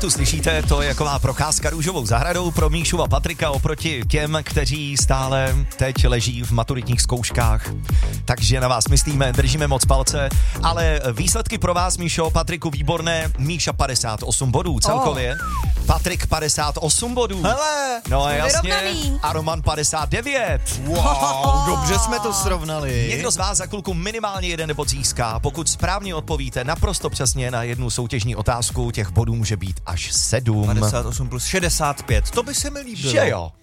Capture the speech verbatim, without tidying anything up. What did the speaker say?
Tu slyšíte, to je jaková procházka růžovou zahradou pro Míšu a Patrika oproti těm, kteří stále teď leží v maturitních zkouškách. Takže na vás myslíme, držíme moc palce, ale výsledky pro vás, Míšo, Patriku, výborné. Míša padesát osm bodů celkově, oh. Patrik padesát osm bodů. Hele, no a jasně, vyrovnaný. a Roman padesát devět. Wow, dobře jsme to srovnali. Někdo z vás za chvilku minimálně jeden bod získá. Pokud správně odpovíte naprosto přesně na jednu soutěžní otázku, těch bodů může být až sedm. padesát osm plus šedesát pět, to by se mi líbilo. Že jo?